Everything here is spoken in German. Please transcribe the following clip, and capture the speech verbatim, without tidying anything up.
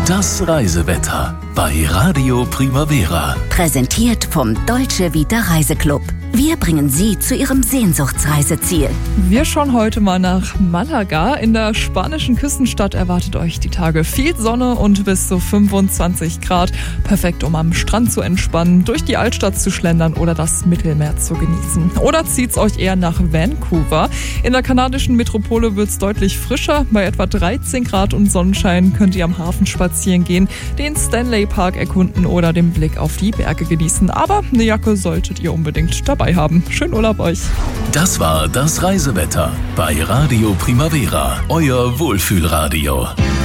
Das Reisewetter bei Radio Primavera. Präsentiert vom Deutsche Vita Reiseclub. Wir bringen Sie zu Ihrem Sehnsuchtsreiseziel. Wir schauen heute mal nach Malaga. In der spanischen Küstenstadt erwartet euch die Tage viel Sonne und bis zu fünfundzwanzig Grad. Perfekt, um am Strand zu entspannen, durch die Altstadt zu schlendern oder das Mittelmeer zu genießen. Oder zieht's euch eher nach Vancouver. In der kanadischen Metropole wird's deutlich frischer. Bei etwa dreizehn Grad und Sonnenschein könnt ihr am Hafen spazieren gehen, den Stanley Park erkunden oder den Blick auf die Berge genießen. Aber eine Jacke solltet ihr unbedingt dabei haben. Schönen Urlaub euch. Das war das Reisewetter bei Radio Primavera, euer Wohlfühlradio.